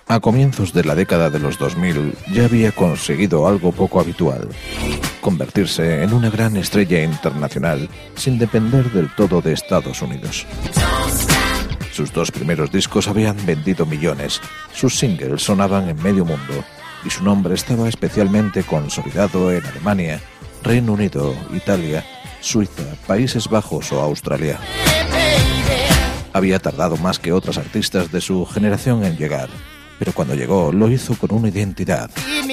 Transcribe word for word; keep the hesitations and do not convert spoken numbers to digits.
A comienzos de la década de los dos mil ya había conseguido algo poco habitual: convertirse en una gran estrella internacional sin depender del todo de Estados Unidos. Sus dos primeros discos habían vendido millones, sus singles sonaban en medio mundo y su nombre estaba especialmente consolidado en Alemania, Reino Unido, Italia, Suiza, Países Bajos o Australia. Había tardado más que otros artistas de su generación en llegar, pero cuando llegó lo hizo con una identidad.